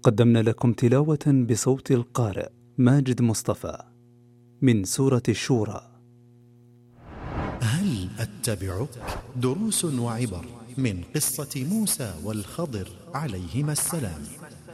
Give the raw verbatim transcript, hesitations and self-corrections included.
قدمنا لكم تلاوة بصوت القارئ ماجد مصطفى من سورة الشورى. هل أتبعك؟ دروس وعبر من قصة موسى والخضر عليهما السلام.